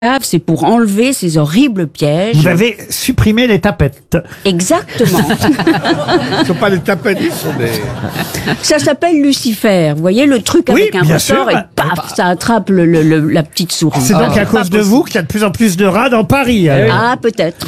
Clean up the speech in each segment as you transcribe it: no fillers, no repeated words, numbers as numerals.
c'est pour enlever ces horribles pièges. Vous avez supprimé les tapettes. Exactement. Ce ne sont pas des tapettes, ce sont des... Ça s'appelle Lucifer. Vous voyez le truc Oui, avec un bien ressort sûr. et paf, ça attrape la petite souris. C'est donc à cause de vous qu'il y a de plus en plus de rats dans Paris. alors. Ah, peut-être.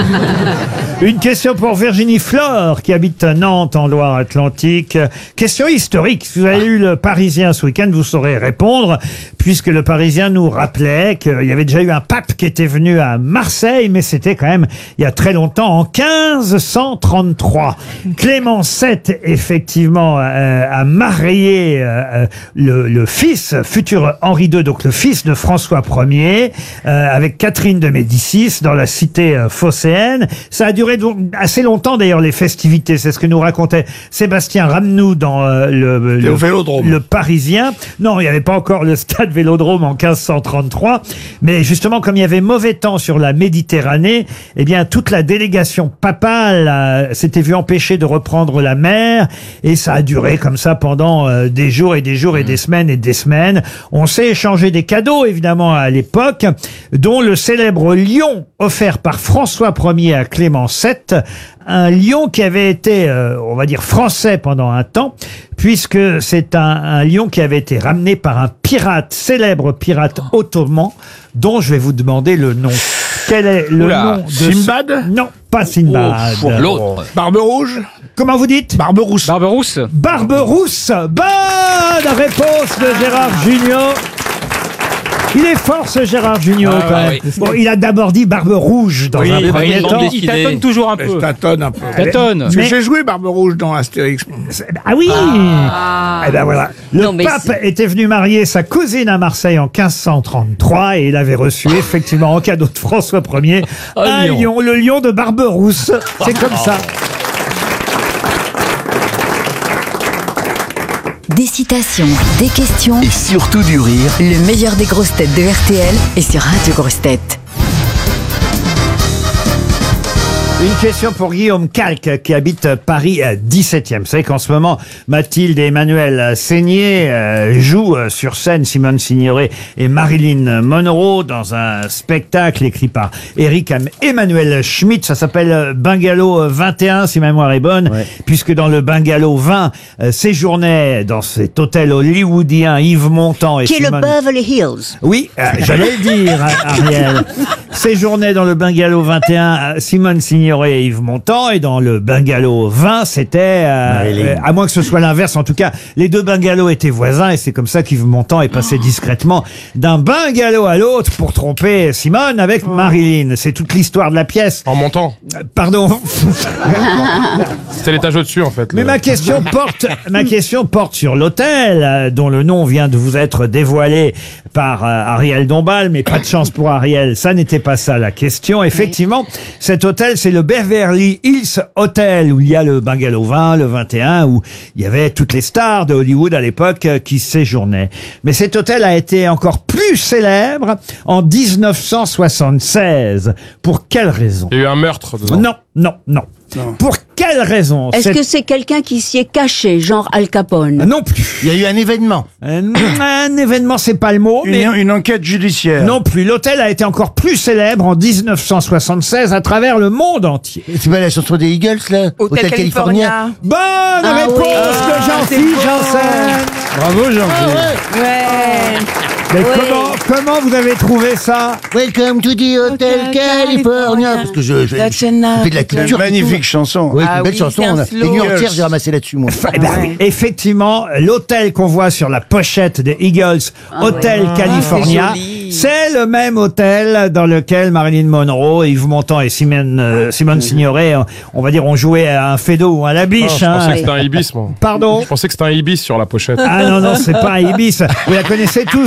Une question pour Virginie Flore, qui habite à Nantes, en Loire-Atlantique. Question historique. Si vous avez lu le Parisien ce week-end, vous saurez répondre, puisque le Parisien nous rappelait qu'il y avait déjà eu un pape qui était venu à Marseille, mais c'était quand même il y a très longtemps, en 1533. Clément VII, effectivement, a marié le fils, futur Henri II, donc le fils de François Ier, avec Catherine de Médicis, dans la cité phocéenne. Ça a duré donc assez longtemps, d'ailleurs, les festivités. C'est ce que nous racontait Sébastien Ramnou dans au Vélodrome. le Parisien. Non, il n'y avait pas encore le stade Vélodrome en 1533, mais justement, comme il y avait mauvais temps sur la Méditerranée, eh bien, toute la délégation papale s'était vue empêchée de reprendre la mer, et ça a duré comme ça pendant des jours et des jours et des semaines et des semaines. On s'est échangé des cadeaux, évidemment, à l'époque, dont le célèbre lion offert par François Ier à Clément VII, un lion qui avait été, on va dire, français pendant un temps, puisque c'est un lion qui avait été ramené par un pirate, célèbre pirate ottoman, dont je vais vous demander le nom. Quel est le nom de Simbad? Non, pas Simbad. L'autre. Barbe rouge? Comment vous dites? Barberousse. Barberousse. Barberousse. Bonne réponse de Gérard Junior. Il est fort, ce Gérard Junior, quand même. oui. Bon, il a d'abord dit Barbe Rouge dans un premier temps. Il tâtonne toujours un Je peu. tâtonne un peu. Tâtonne. Parce que Mais- j'ai joué Barbe rouge dans Astérix. Ah oui. Eh ben voilà. Le Non, mais pape était venu marier sa cousine à Marseille en 1533 et il avait reçu effectivement en cadeau de François Ier un lion, le lion de Barberousse. C'est comme ça. Des citations, des questions, Et surtout du rire. le meilleur des grosses têtes de RTL et sur Radio Grosses Têtes. Une question pour Guillaume Calque qui habite Paris 17e. Vous savez qu'en ce moment, Mathilde et Emmanuel Seigné jouent sur scène Simone Signoret et Marilyn Monroe dans un spectacle écrit par Eric Emmanuel Schmitt. Ça s'appelle Bungalow 21, si ma mémoire est bonne, puisque dans le Bungalow 20 séjournaient dans cet hôtel hollywoodien Yves Montand et Qui est le Simone... Beverly Hills. Oui, j'allais le dire, Ariel. Séjournaient dans le Bungalow 21 Simone Signoret et Yves Montand, et dans le Bungalow 20, c'était, à moins que ce soit l'inverse, en tout cas, les deux bungalows étaient voisins, et c'est comme ça qu'Yves Montand est passé discrètement d'un bungalow à l'autre pour tromper Simone avec Marilyn. C'est toute l'histoire de la pièce. En montant. Pardon. C'était l'étage au-dessus, en fait. Mais ma question porte sur l'hôtel, dont le nom vient de vous être dévoilé par Ariel Dombal, mais pas de chance pour Ariel, ça n'était pas ça la question. Effectivement, cet hôtel, c'est le Beverly Hills Hotel, où il y a le Bungalow 20, le 21, où il y avait toutes les stars de Hollywood à l'époque qui séjournaient. Mais cet hôtel a été encore plus célèbre en 1976. Pour quelle raison? Il y a eu un meurtre dedans. Non. Pour quelle raison? Est-ce que c'est quelqu'un qui s'y est caché, genre Al Capone? Non plus. Il y a eu un événement. Un événement, c'est pas le mot, mais Une enquête judiciaire. non plus. L'hôtel a été encore plus célèbre en 1976 à travers le monde entier. C'est pas la chanson des Eagles, là? Hôtel California. Bonne réponse oui. de Jean-Philippe Janssen. Bravo, Jean-Philippe. Ouais. Mais comment vous avez trouvé ça? Welcome to the Hotel California. Parce que je fais de la culture. Magnifique chanson. Oui, Ah une belle oui, chanson. c'est un On a slow. une nuit entière, j'ai ramassé là-dessus, moi. Eh ben oui, effectivement, l'hôtel qu'on voit sur la pochette des Eagles, Hôtel California, c'est joli. c'est le même hôtel dans lequel Marilyn Monroe, Yves Montand et Simone Signoret, on va dire, ont joué à un fédo ou à la biche. Je pensais hein. que c'était un Ibis, moi. Pardon? Je pensais que c'était un Ibis sur la pochette. Ah non, c'est pas un Ibis. Vous la connaissez tous,